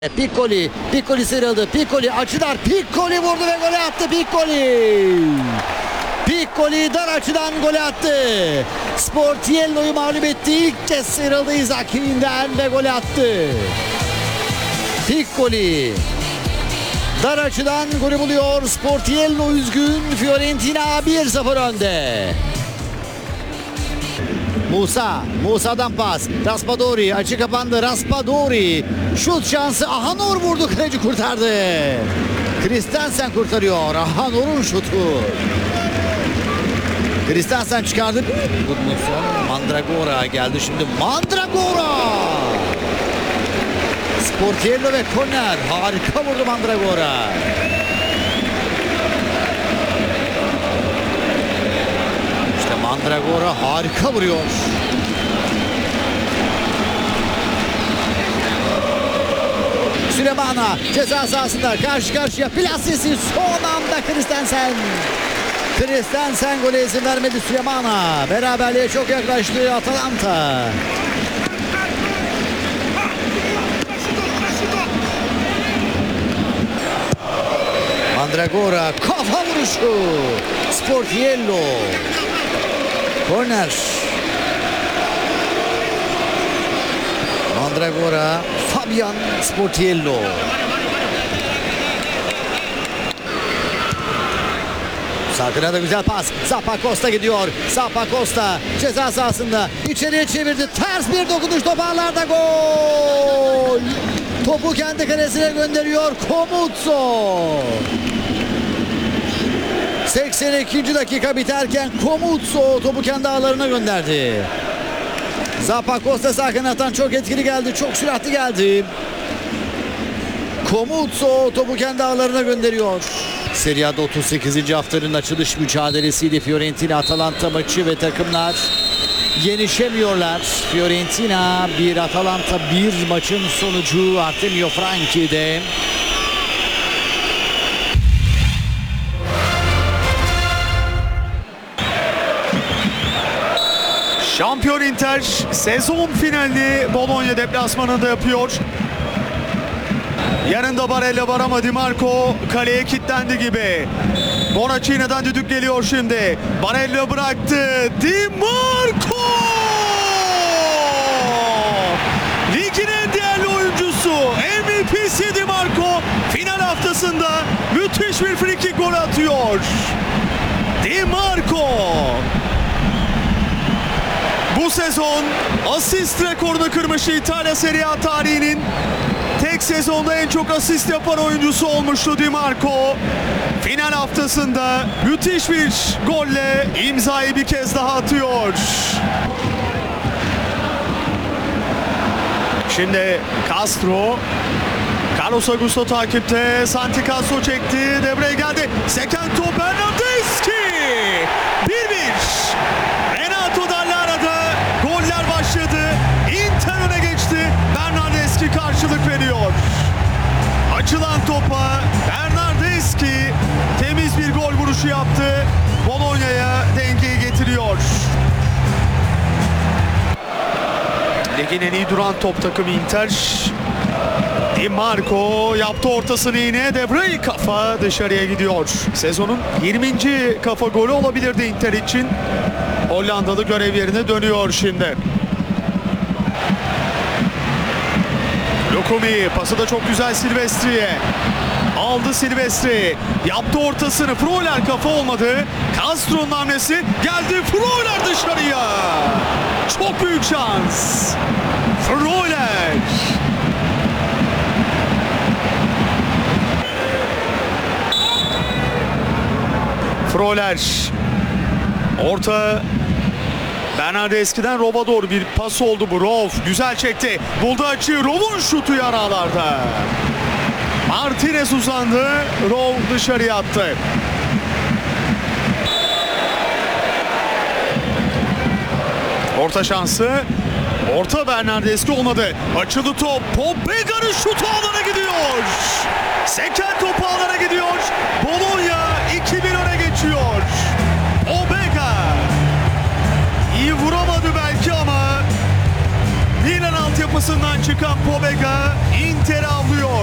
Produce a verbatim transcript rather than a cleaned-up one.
Piccoli, Piccoli sıyrıldı. Piccoli açıdan Piccoli vurdu ve golü attı Piccoli. Piccoli dar açıdan golü attı. Sportiello'yu mağlup etti. İlk kez sıyrıldı Izaki'nden ve golü attı. Piccoli dar açıdan golü buluyor. Sportiello üzgün. Fiorentina bir sıfır önde. Musa, Musa'dan pas. Raspadori açı kapandı. Raspadori şut şansı. Ahanor vurdu, kaleci kurtardı. Christensen kurtarıyor. Ahanor'un şutu. Christensen çıkardı. Gudmundsson, Mandragora geldi şimdi. Mandragora! Sportiello ve korner. Harika vurdu Mandragora. Mandragora harika vuruyor. Sülemana ceza sahasında karşı karşıya Plasisi son anda Christensen. Christensen gole izin vermedi Sülemana. Beraberliğe çok yaklaştı Atalanta. Mandragora kafa vuruşu. Sportiello. Korner. Mandragora, Fabian Sportiello. Sakına da güzel pas. Zappacosta gidiyor. Zappacosta ceza sahasında içeriye çevirdi. Ters bir dokunuş, toparlarda gol. Topu kendi kalesine gönderiyor Komutso. seksen ikinci dakika biterken Komutso topu kendi ağlarına gönderdi. Zappacosta sağ kanattan çok etkili geldi. Çok süratli geldi. Komutso topu kendi ağlarına gönderiyor. Serie A'da otuz sekizinci haftanın açılış mücadelesiydi Fiorentina Atalanta maçı ve takımlar yenişemiyorlar. Fiorentina bir, Atalanta bir maçın sonucu Artemio Franchi'de. Şampiyon Inter sezon finalini Bologna deplasmanında yapıyor. Yanında Barella var ama Di Marco kaleye kilitlendi gibi. Bonaccini'den düdük geliyor şimdi. Barella bıraktı. Di Marco! Ligin en değerli oyuncusu, M V P'si Di Marco final haftasında müthiş bir frikik gol atıyor. Di Marco! Bu sezon asist rekorunu kırmış, İtalya Serie A tarihinin tek sezonda en çok asist yapan oyuncusu olmuştu Di Marco. Final haftasında müthiş bir golle imzayı bir kez daha atıyor. Şimdi Castro, Carlos Augusto takipte, Santi Castro çekti, devreye geldi. Seken top Bernardeschi. bir bir. Renato Dallara'da goller başladı. Inter öne geçti. Bernardeschi karşılık veriyor. Açılan topa Bernardeschi temiz bir gol vuruşu yaptı. Bologna'ya dengeyi getiriyor. Ligin en iyi duran top takımı Inter. Di Marco yaptı ortasını yine. De Vrij kafa dışarıya gidiyor. Sezonun yirminci kafa golü olabilirdi Inter için. Hollandalı görev yerine dönüyor şimdi. Lukumi pası da çok güzel Silvestri'ye. Aldı Silvestri. Yaptı ortasını. Freuler kafa olmadı. Castro'nun hamlesi geldi. Freuler dışarıya. Çok büyük şans. Freuler. Freuler. Orta. Bernardeschi'den Rov'a doğru bir pas oldu bu. Rov güzel çekti. Buldu açıyı. Rov'un şutu yaralarda. Martinez uzandı. Rov dışarıya attı. Orta şansı. Orta Bernardeschi olmadı. Açıldı top. Pobega'nın şutu alana gidiyor. Seken topu alana gidiyor. Bologna iki bir öne geçiyor. Pobega. İyi vuramadı belki ama Milan altyapısından çıkan Pobega Inter kere avlıyor.